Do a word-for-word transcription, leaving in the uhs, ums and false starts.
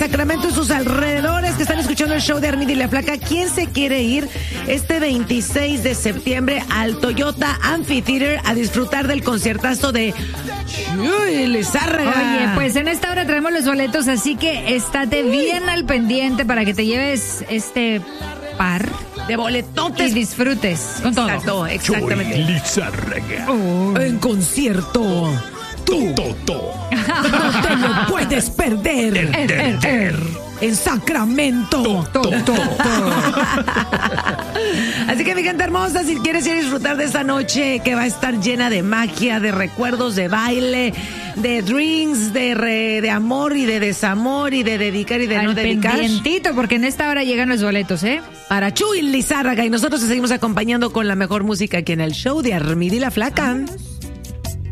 Sacramento y sus alrededores que están escuchando el show de Armida y la Flaca. ¿Quién se quiere ir este veintiséis de septiembre al Toyota Amphitheater a disfrutar del conciertazo de Chuy Lizárraga? Oye, pues en esta hora traemos los boletos, así que estate bien al pendiente para que te lleves este par de boletotes y disfrutes con todo. Exacto, exactamente. Chuy Lizárraga. Oh. En concierto. Tú To, to. no te lo puedes perder. Er, er, er. En Sacramento. To, to, to. Así que mi gente hermosa, si quieres ir a disfrutar de esta noche que va a estar llena de magia, de recuerdos, de baile, de drinks, de, re, de amor y de desamor y de dedicar y de Al no dedicar. pendientito, porque en esta hora llegan los boletos, ¿eh? Para Chuy Lizárraga, y nosotros te seguimos acompañando con la mejor música aquí en el show de Armida y la Flaca.